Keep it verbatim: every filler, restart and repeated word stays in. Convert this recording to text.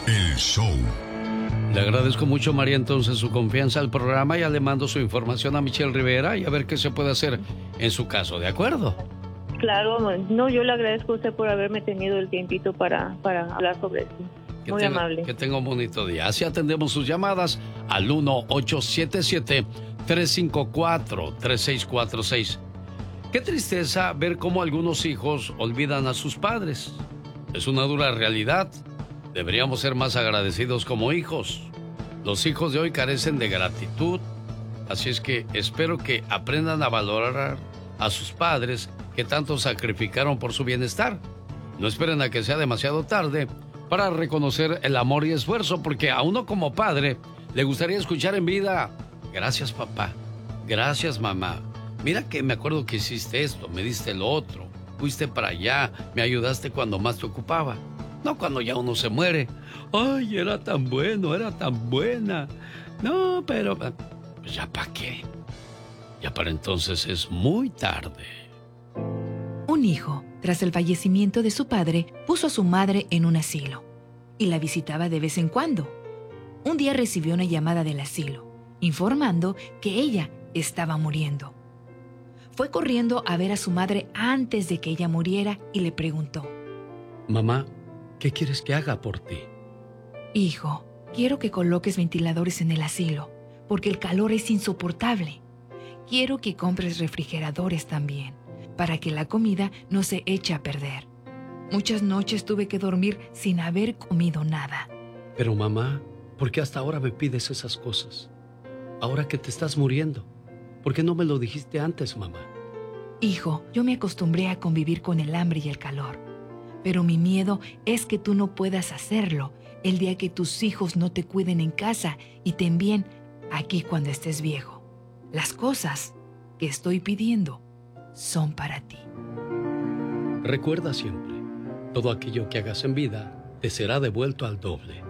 El show. Le agradezco mucho, María, entonces su confianza al programa. Ya le mando su información a Michelle Rivera y a ver qué se puede hacer en su caso, ¿de acuerdo? Claro, no, yo le agradezco a usted por haberme tenido el tiempito para, para hablar sobre esto. Que Muy tenga, amable. Que tenga un bonito día. Así atendemos sus llamadas al uno ocho siete siete, tres cinco cuatro, tres seis cuatro seis. Qué tristeza ver cómo algunos hijos olvidan a sus padres. Es una dura realidad. Deberíamos ser más agradecidos como hijos. Los hijos de hoy carecen de gratitud. Así es que espero que aprendan a valorar a sus padres que tanto sacrificaron por su bienestar. No esperen a que sea demasiado tarde para reconocer el amor y esfuerzo, porque a uno como padre le gustaría escuchar en vida: gracias, papá, gracias, mamá, mira que me acuerdo que hiciste esto, me diste lo otro, fuiste para allá, me ayudaste cuando más te ocupaba. No cuando ya uno se muere. Ay, era tan bueno, era tan buena. No, pero pues ya para qué. Ya para entonces es muy tarde. Un hijo, tras el fallecimiento de su padre, puso a su madre en un asilo y la visitaba de vez en cuando. Un día recibió una llamada del asilo, informando que ella estaba muriendo. Fue corriendo a ver a su madre antes de que ella muriera y le preguntó: Mamá, ¿qué quieres que haga por ti? Hijo, quiero que coloques ventiladores en el asilo, porque el calor es insoportable. Quiero que compres refrigeradores también, para que la comida no se eche a perder. Muchas noches tuve que dormir sin haber comido nada. Pero mamá, ¿por qué hasta ahora me pides esas cosas? Ahora que te estás muriendo, ¿por qué no me lo dijiste antes, mamá? Hijo, yo me acostumbré a convivir con el hambre y el calor. Pero mi miedo es que tú no puedas hacerlo el día que tus hijos no te cuiden en casa y te envíen aquí cuando estés viejo. Las cosas que estoy pidiendo son para ti. Recuerda siempre, todo aquello que hagas en vida te será devuelto al doble.